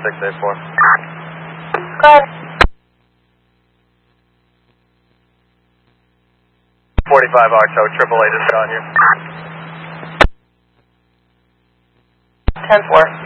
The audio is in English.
684. Go ahead. 45 Archo, AAA just got here. 10-4.